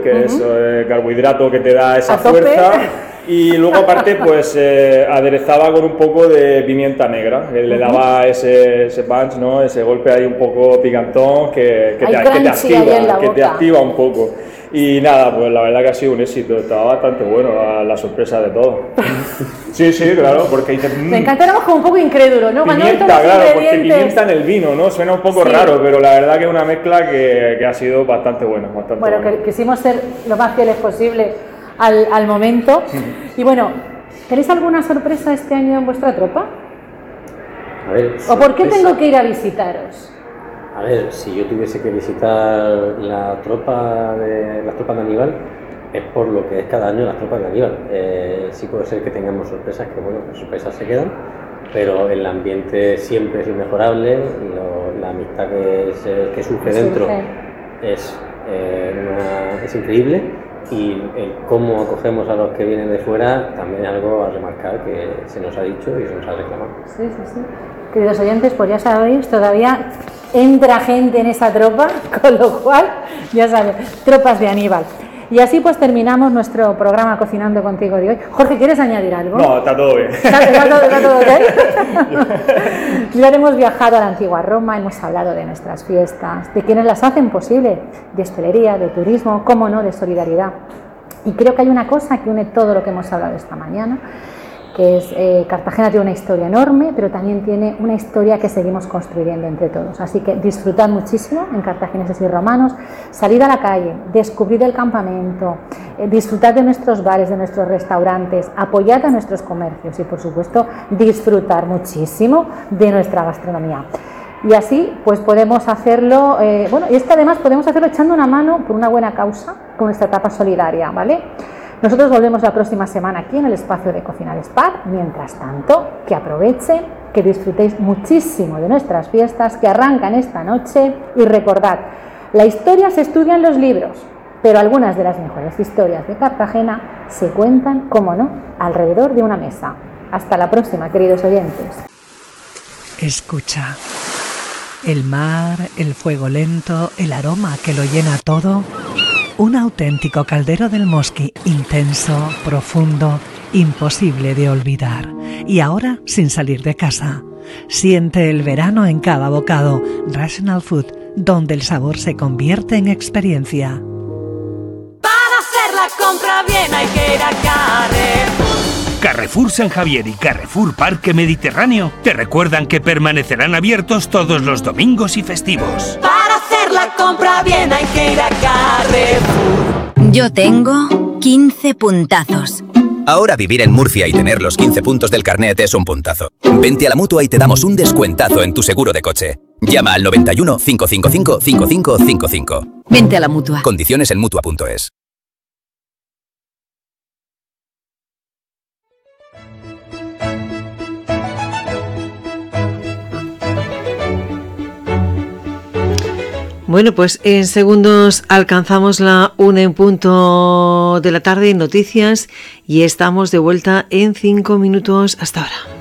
fuel, que es carbohidrato que te da esa fuerza. Y luego aparte pues aderezaba con un poco de pimienta negra, que le daba ese punch, ¿no? Ese golpe ahí un poco picantón que te activa un poco. Y nada, pues la verdad que ha sido un éxito, estaba bastante bueno, la sorpresa de todo. Sí, claro, porque dices... Me encanta, éramos como un poco incrédulos, ¿no? Pimienta, claro, porque pimienta en el vino, ¿no? Suena un poco raro, pero la verdad que es una mezcla que ha sido bastante buena. Bueno, quisimos ser lo más fieles posible al momento. Y bueno, ¿tenéis alguna sorpresa este año en vuestra tropa? A ver, ¿o por qué tengo que ir a visitaros? A ver, si yo tuviese que visitar la tropa de Aníbal, es por lo que es cada año las tropas de Aníbal. Sí puede ser que tengamos sorpresas, que bueno, las sorpresas se quedan, pero el ambiente siempre es inmejorable, la amistad que surge dentro es increíble, y el cómo acogemos a los que vienen de fuera también es algo a remarcar, que se nos ha dicho y se nos ha reclamado. Sí. Queridos oyentes, pues ya sabéis, todavía entra gente en esa tropa, con lo cual, ya sabéis, tropas de Aníbal. Y así pues terminamos nuestro programa Cocinando Contigo de hoy. Jorge, ¿quieres añadir algo? No, está todo bien. ¿Está todo bien? Ya hemos viajado a la antigua Roma, hemos hablado de nuestras fiestas, de quienes las hacen posible, de hostelería, de turismo, cómo no, de solidaridad. Y creo que hay una cosa que une todo lo que hemos hablado esta mañana, que es Cartagena tiene una historia enorme, pero también tiene una historia que seguimos construyendo entre todos. Así que disfrutad muchísimo en cartagineses y romanos, salid a la calle, descubrid el campamento, disfrutad de nuestros bares, de nuestros restaurantes, apoyad a nuestros comercios y, por supuesto, disfrutar muchísimo de nuestra gastronomía. Y así pues podemos hacerlo, y es que además podemos hacerlo echando una mano por una buena causa con nuestra etapa solidaria, ¿vale? Nosotros volvemos la próxima semana aquí en el espacio de Cocinar Spa. Mientras tanto, que aprovechen, que disfrutéis muchísimo de nuestras fiestas que arrancan esta noche, y recordad, la historia se estudia en los libros, pero algunas de las mejores historias de Cartagena se cuentan, como no, alrededor de una mesa. Hasta la próxima, queridos oyentes. Escucha. El mar, el fuego lento, el aroma que lo llena todo. Un auténtico caldero del Mosqui, intenso, profundo, imposible de olvidar. Y ahora sin salir de casa. Siente el verano en cada bocado. Rational Food, donde el sabor se convierte en experiencia. Para hacer la compra bien hay que ir a Carrefour. Carrefour San Javier y Carrefour Parque Mediterráneo te recuerdan que permanecerán abiertos todos los domingos y festivos. Para hacer la compra bien hay que ir a Carrefour. Yo tengo 15 puntazos. Ahora vivir en Murcia y tener los 15 puntos del carnet es un puntazo. Vente a la Mutua y te damos un descuentazo en tu seguro de coche. Llama al 91 555 5555. Vente a la Mutua. Condiciones en Mutua.es. Bueno, pues en segundos alcanzamos la 1:00 de la tarde en noticias y estamos de vuelta en 5 minutos. Hasta ahora.